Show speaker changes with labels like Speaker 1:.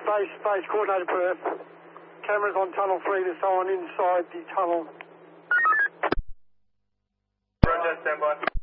Speaker 1: Base, coordinated Perth. Cameras on tunnel 3 to someone inside the tunnel.
Speaker 2: Roger, stand by.